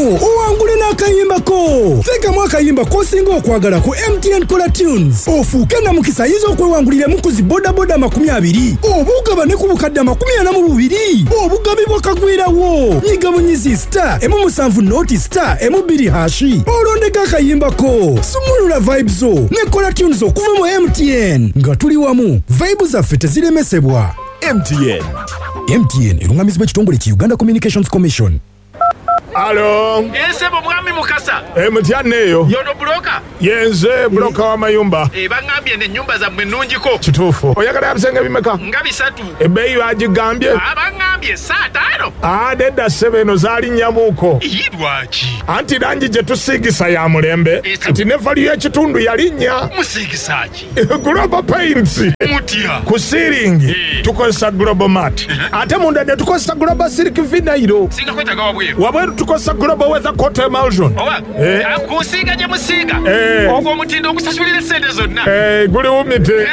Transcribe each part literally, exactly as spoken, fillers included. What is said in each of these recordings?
owangule n'akayimba ko. Teekamu akayimba k'osinga okwagala ku M T N Color Tunes. Ofuuke na mukisa yizo okwewanguliramu ku zi boda boda makumi abiri. Obugaba ne ku bukadde makumi ana mu bubiri. Obugabibwa kagwirawo. Nyiga bunyizi star emu musanvu noti star emu bbiri hashi. Olondeka akayimba ko. Sumulula vibes zo ne Color Tunes okuva mu M T N. Nga tuli wamu. Vibes zaffe teziremesebwa. M T N. M T N erungamizibwa ekitongole ki Uganda Communications Commission. Alo. Ese bwami mukasa. E mutyanne eyo. Yono bloka. Yenze bloka wa mayumba. E bangambye ne nyumba za mwenunjiko. Kituufu. Oyagala abisenge bimeka? Nga bisatu. Ebbeeyi bagigambye. Abangambye saa tano. Ah, nedda ssebe eno zaali nnyamuuko. Yidwaki. Anti langi gye tusiigisa ya mulembe. Nti ne valiyo ekitundu yalinnya. Musiigisaki. Global Paints. Mutya. Ku siiringi tukozesa Global Mat. Ate munda ne tukozesa Global Silk Vinyl. Singa kwetaga wabweru. Wabweru tukozesa Global Weather Coat Emulsion. Owa. Eh. Kusiiga gye musiiga. Eh. Ogwo omutindo okusasulira sente zonna. Eh, guli wumite.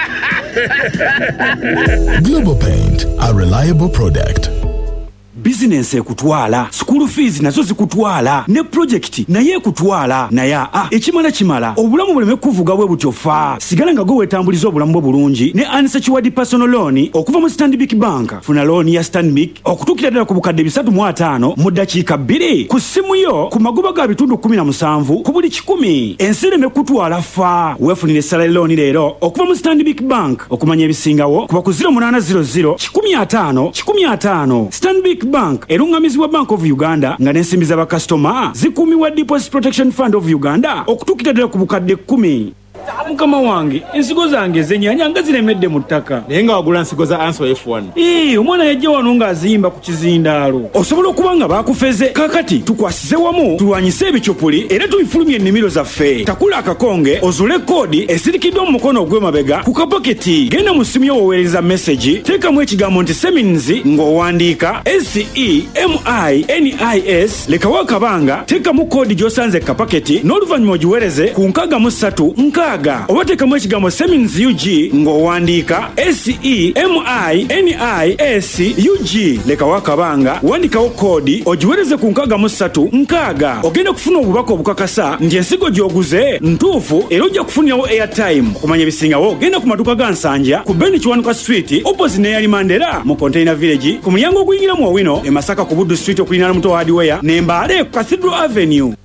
Global Paint, a reliable product. Business ekutwala, school fees nazo zikutwala, ne project naye ekutwala, naye ah ekimala kimala obulamu buleme kuvuga bwe butyofa. Sigala nga go wetambuliza obulamu bwo bulungi ne unsecured personal loan okuva mu Stanbic Bank. Funa loan ya Stanbic okutukira ddala ku bukadde bisatu mu ataano mu dakiika bbiri ku ssimu yo ku magoba ga bitundu kumi na musanvu ku buli kikumi. Ensireme kutwala fa. Wefunire salary loan leero okuva mu Stanbic Bank. Okumanya ebisingawo kuba ku zero munana zero zero kikumi ataano kikumi ataano. Stanbic Bank erungamizibwa Bank of Uganda nga n'ensimbi za bakasitoma zikuumibwa Deposit Protection Fund of Uganda okutuukira ddala ku bukadde kkumi. Mukama wange ensigo zange zenyanya nga ziremedde mu ttaka. Naye nga wagula nsigo za Answer F one. Ee, omwana yajja wano ng'azimba ku kizindaalo. Osobola okuba nga baakufeze. Kakati tukwasize wamu tulwanyise ebikyupuli era tubifulumye ennimiro zaffe. Takula akakonge ozule koodi esirikiddwa mu mukono ogw'emabega ku kapaketi. Genda mu ssimu yo woweereza message, teekamu ekigambo nti Semins ng'owandiika S E M I N I S lekawo akabanga, teekamu koodi gy'osanze kapaketi n'oluvannyuma ogiweereze ku nkaaga mu ssatu nkaaga. Oba teekamu ekigambo Semins U G ng'owandiika S E M I N I S U G lekawo akabanga, wandikawo koodi ogiweereze ku nkaaga mu ssatu nkaaga. Ogenda kufuna obubaka obukakasa nti ensigo gy'oguze ntuufu era ojja kufunirawo airtime. Okumanya ebisingawo genda ku maduuka ga Nsanja ku Ben Kiwanuka Street opposite ne Yali Mandela mu Container Village, ku mulyango oguyingira mu Owino e Masaka ku Buddu Street okulinaana Muto Hardware ne Mbale ku Cathedral Avenue.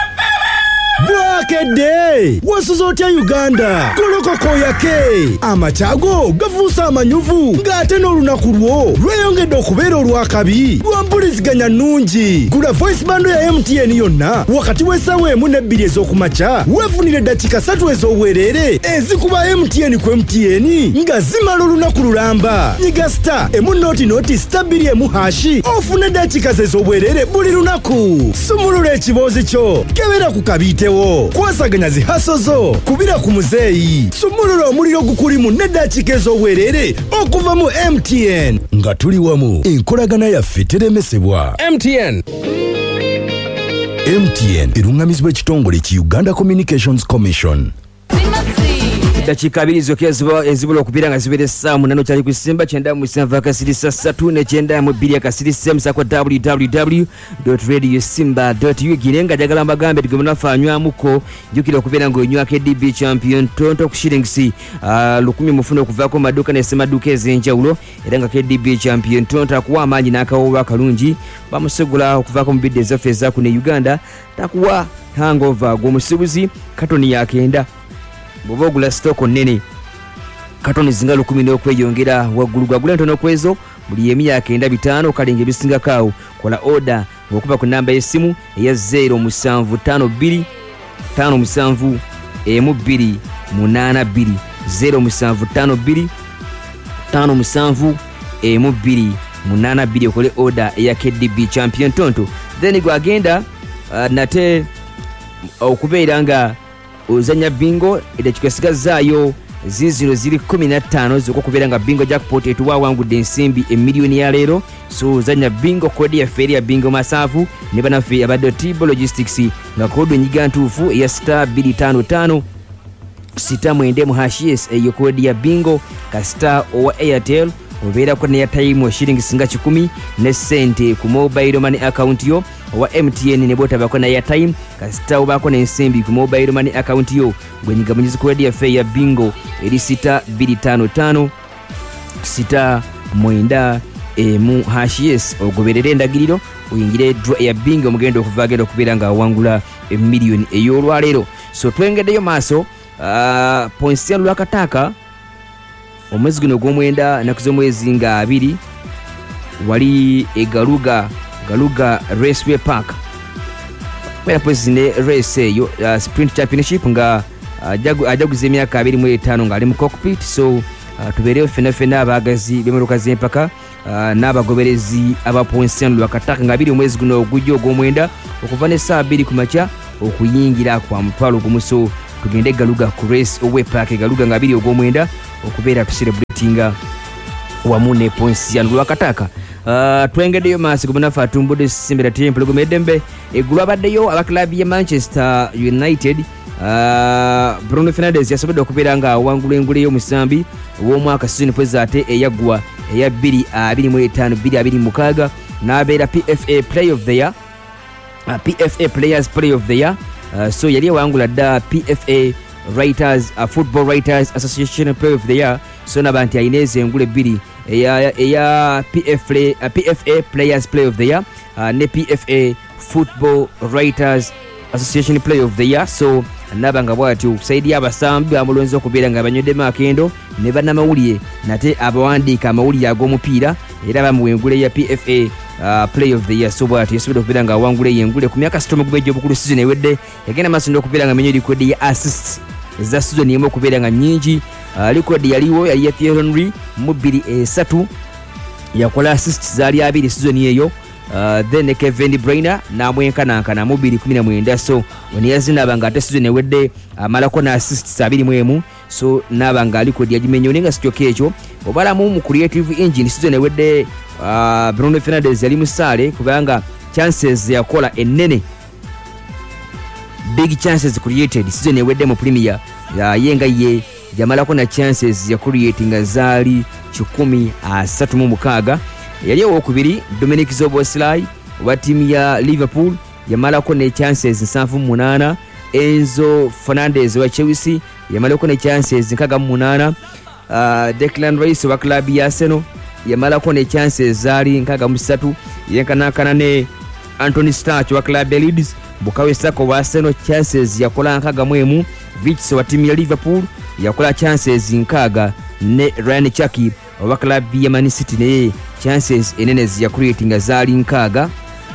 Bwakedde wasuza otya Uganda kolokoko yake amatago gavuusa amanyuvu ng'ate n'olunaku lwo lweyongedde okubeera olwakabi lwampuliziganya nnungi. Gula voice bando ya M T N yonna wakati w'essaawa emu n'ebbiri ez'okumakya weefunire eddakiika ssatu ez'obwereere ezikuba M T N ku M T N nga zimala olunaku lulamba. Nyiga star emu noti noti star bbiri emu hashi ofune eddakiika ze ez'obwereere buli lunaku. Sumulula ekiboozi kyo kebera ku kabiitewo. Kwasaganya zi haso zo kubira ku muzeeyi. Sumulula omuliro gukulimu n'eddakiika ez'obwereere okuva mu M T N nga tuli wamu enkolagana yaffe teremesebwa. M T N M T N erungamizibwa ekitongole ki Uganda Communications Commission. dakiika abiri zokya ezibula okubeera nga zibeera essaawa munaana okyali ku Simba kyenda mu musanvu akasirisa ssatu ne kyenda mu bbiri akasirisa emusa kwa w w w dot radio simba dot u g nga jagala mbagambe tigwe munafa anywamuko jjukira okubeera ng'onywa K D B champion tonto ku shillings lukumi mufuna okuvaako maduuka ne ssemaduuka ez'enjawulo era nga K D B champion tonto akuwa amaanyi n'akawoolwa akalungi bamusegula okuvaako mu bidde ezaffe ezaaku ne Uganda takuwa hangover gw'omusibuzi katoni yakenda bw'oba ogula sitooko nnene katoni zinga lukumi n'okweyongera waggulu gwagula entono kwezo buli emyaka enda bitaano kale ng'ebisingako awo kola oda ng'okuba ku nnamba y'essimu eya zero musanvu ttaano bbiri ttaano musanvu emu bbiri munaana bbiri zero musanvu ttaano bbiri ttaano musanvu emu bbiri munaana bbiri okole oda eya K D B champion tonto then gwagenda uh, nate okubeera nga ozanya bingo eddakiika esigazaayo zizino ziri kumi na ttaano z'okubeera nga bingo jackpot etuwa wangudde ensimbi emiliyoni ya leero. So ozanya bingo kodi yaffe eri ya bingo masaafu ne banaffe abadde Tibo Logistics nga kodi enyiga ntuufu eya star bbiri ttaano ttaano sita mwenda mu hashes eyo kodi ya bingo ka star owa Airtel obeerako ne airtime wa shillings nga kikumi ne sente ku mobile money account yo owa M T N ne bwotabako na airtime kasita obaako n'ensimbi ku mobile money account yo gwenyiga munyizi ku radio fare ya bingo eri sita bbiri ttaano ttaano sita mwenda emu hash yes ogoberera endagiriro oyingire draw ya bingo omugendo okuva agenda okubeera nga awangula emiliyoni ey'olwaleero. So twengeddeyo maaso uh, ponsiano lwakataaka omwezi guno ogw'omwenda ennaku z'omwezi nga abiri wali egaluga galuga raceway park kwera pozi ne race eyo uh, sprint championship nga uh, ajaguza emyaka abiri mu etaano ng'ali mu cockpit. So uh, tubeereyo ffenna ffenna abaagazi b'emmotoka z'empaka uh, n'abagoberezi aba ponsiano lwakataaka nga abiri omwezi guno ogujja ogw'omwenda okuva n'essaawa bbiri ku makya okuyingira kwa mutwalo gumu. So tugende galuga ku raceway park galuga nga abiri ogw'omwenda okubeera tucelebratinga wamu ne ponsiano lwakataaka. Uh, twengeddeyo maaso gumunafu atumbudde sisimbira temple gumedembe eggulu abaddeyo abaklabi ya Manchester United. uh, Bruno Fernandes yasobodde okubeera nga awangula engule y'omusambi w'omwaka season pweza ate eyaggwa eya bbiri abiri mu etaano bbiri abiri mu mukaaga n'abeera P F A Player of the Year uh, P F A Players Player of the Year. uh, so yali awangula dda P F A Writers uh, Football Writers Association Player of the Year. So naba nti ayina ezo engule bbiri eya, eya P F A, uh, P F A Players Player of the Year uh, ne P F A Football Writers Association Player of the Year. So naba nga bwatyo okusaidi abasambi bamulonze okubeera nga banyoddemu akendo ne bannamawulire nate abawandiika amawulire ag'omupiira era bamuwa engule ya P F A uh, Player of the Year. So bwatyo yasobodde okubeera nga awangula engule ku myaka sitoma gubejja obukulu season ewedde yagenda maaso n'okubeera nga amenyo likwedde ya assist eza season emu okubeera nga nnyingi. Uh, likwedde yaliwo yali ya Thierry Henry mu bbiri esatu yakola assist zaali abiri season eyo. Uh, then Kevin De Bruyne namwenkanankana mu bbiri kumi na mwenda. So wano yazinaba nga ate season ewedde amalako na assists abiri mu emu. So naba nga alikwedde yagimenye nenga sikyoka ekyo obalamu mu creative engine season ewedde. uh, Bruno Fernandes yali musaale kubanga chances yakola ennene big chances created season ewedde mu Premier uh, yenga ye yamalako na chances ya creating zaali kikumi asatu mu mukaaga. Yali owokubiri Dominic Zoboslai wa timu ya Liverpool yamalako ne chances nsanvu mu munaana. Enzo Fernandez wa Chelsea yamalako ne chances nkaga mu munaana. uh, Declan Rice wa club ya Arsenal yamalako ne chances zaali nkaga mu ssatu yenkanakana ne Anthony Starch wa club ya Leeds. Bukayo Saka wa Arsenal chances yakola nkaga mu emu. Vitz wa timu ya Liverpool yakola chances nkaaga ne Ryan Chaki wa club ya Man City ne chances enene ya creating zaali nkaaga.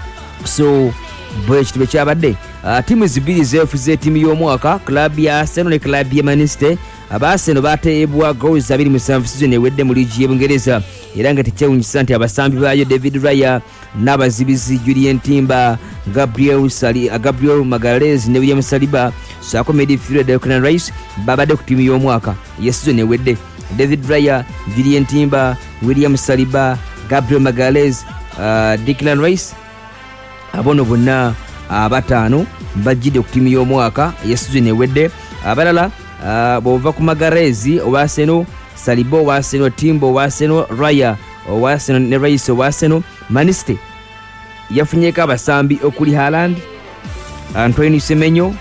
So bwe kitube kyabadde uh, timu zibiri zefuze timu y'omwaka club ya Arsenal ne club ya Man City. Abaarsenal bateebwa goals abiri mu musanvu season ewedde mu liigi y'Ebungereza era nga tekyewunyisa nti abasambi baayo David Raya n'abazibizi Julian Timber, Gabriel, Sali, uh, Gabriel Magalhaes ne William Saliba saako midfielder Declan Rice babadde ku timu y'omwaka ye season ewedde. David Raya, Julian Timber, William Saliba, Gabriel Magalhaes, uh, Declan Rice abono bonna abataano bajjidde ku timu y'omwaka ye season ewedde. Abalala Uh, bova ku Magalhaes owa Arsenal, Saliba owa Arsenal, Timber owa Arsenal, Raya owa Arsenal ne Rice owa Arsenal. Man City yafunyeko abasambi okuli Haaland, Antoine Semenyo,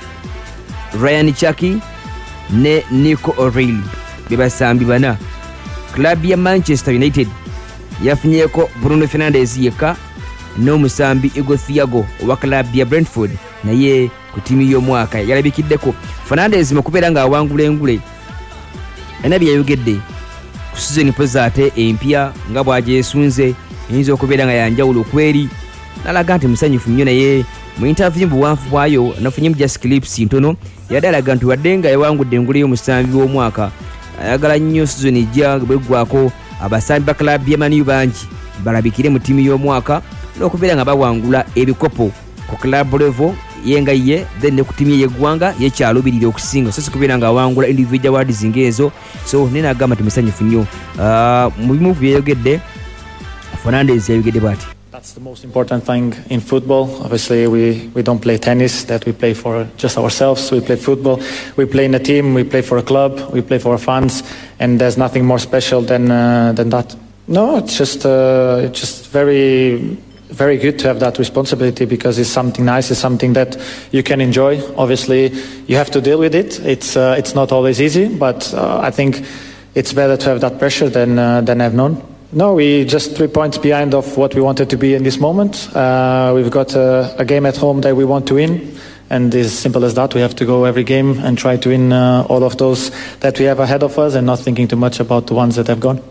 Ryan Chaki ne Nico O'Reilly bebasambi bana. Club ya Manchester United yafunyeko Bruno Fernandes yeka n'omusambi Igor Thiago owa club ya Brentford naye ku timu y'omwaka yalabikiddeko. Fernandes mu kubeera nga awangula engule ena byayogedde ku season pweza ate empya nga bw'agyesunze eyinza okubeera nga yanjawulo kweri. Nalaga nti musanyufu nnyo naye mu interview mu buwanvu bwayo nafunyemu just clips ntono yadde alaga nti wadde nga yawangudde engule y'omusambi w'omwaka ayagala nnyo season ejja bweggwako abasambi ba club ya Man U bangi balabikire mu timu y'omwaka n'okubeera nga bawangula ebikopo ku club level yenga ye then ne ku timu y'eggwanga yekyalubirira okusinga so sikubeera nga awangula individual awards ng'ezo. So nena agamba nti musanyufu nnyo uh, mu bimu byeyogedde Fernandes yayogedde bw'ati. That's the most important thing in football. Obviously, we, we don't play tennis that we play for just ourselves. We play football. We play in a team. We play for a club. We play for our fans. And there's nothing more special than uh, than that. No, it's just uh, it's just very very good to have that responsibility because it's something nice, it's something that you can enjoy. Obviously, you have to deal with it. It's uh, it's not always easy, but uh, I think it's better to have that pressure than uh, than have none. No, we just three points behind of what we wanted to be in this moment. Uh, we've got a, a game at home that we want to win, and it's simple as that. We have to go every game and try to win uh, all of those that we have ahead of us and not thinking too much about the ones that have gone.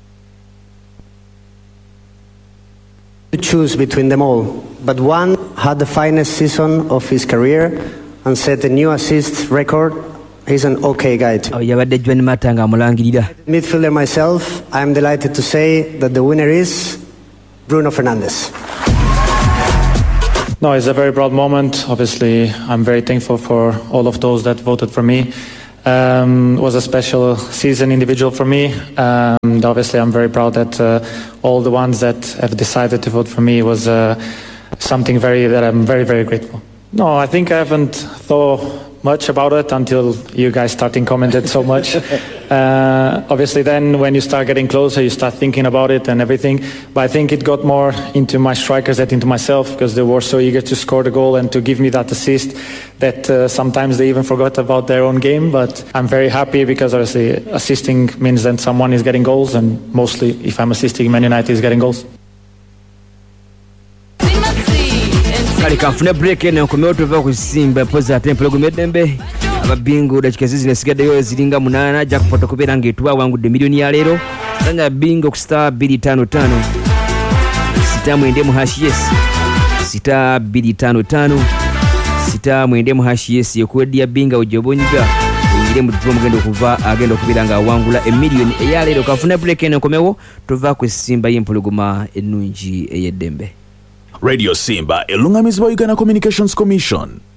To choose between them all, but one had the finest season of his career and set a new assist record. He's an okay guy too. Yabadde John Matanga amulangirira. Midfielder myself, I'm delighted to say that the winner is Bruno Fernandes. No, it's a very proud moment. Obviously, I'm very thankful for all of those that voted for me. Um, it was a special season individual for me. Um, obviously, I'm very proud that uh, all the ones that have decided to vote for me was uh, something very that I'm very, very grateful. No, I think I haven't thought much about it until you guys starting commented so much. Uh, obviously, then when you start getting closer, you start thinking about it and everything. But I think it got more into my strikers than into myself because they were so eager to score the goal and to give me that assist that uh, sometimes they even forgot about their own game. But I'm very happy because obviously assisting means that someone is getting goals, and mostly if I'm assisting, Man United is getting goals. Kale kanfune break eno nkomewo tuva ku Simba poza ate empologoma eddembe ababingu dakika zizino esigaddeyo ziringa munaana jackpot okubeera ng'etuba wangudde miliyoni ya leero sanya bingo ku star bbiri ttaano ttaano sita mwende mu hash yes sita bbiri ttaano ttaano sita mwende mu hash yes yekuweddi ya binga ojobonyiga oyingire mu tuba mugenda okuva agenda okubeera nga awangula emiliyoni eya leero kanfune break eno nkomewo tuva ku Simba y'empologoma ennungi ey'eddembe. Radio Simba elungamizibwa Uganda Communications Commission.